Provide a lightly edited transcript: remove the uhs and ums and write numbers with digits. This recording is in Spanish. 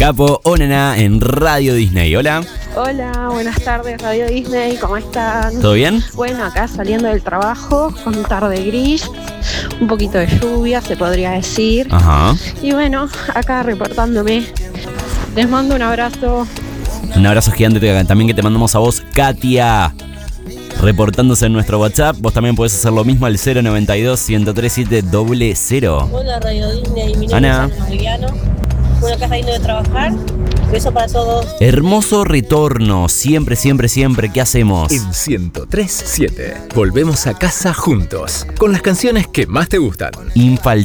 Capo Onaná en Radio Disney. Hola. Hola, buenas tardes Radio Disney, ¿cómo están? ¿Todo bien? Bueno, acá saliendo del trabajo con tarde gris, un poquito de lluvia se podría decir. Ajá. Y bueno, acá reportándome. Les mando un abrazo. Un abrazo gigante también que te mandamos a vos, Katia. Reportándose en nuestro WhatsApp. Vos también podés hacer lo mismo al 092-137-00. Hola Radio Disney, mi nombre Ana. es Mariano. Bueno, acá saliendo de trabajar. Beso para todos. Hermoso retorno. Siempre, siempre, siempre. ¿Qué hacemos? En 103.7 volvemos a casa juntos con las canciones que más te gustan. Infaltable.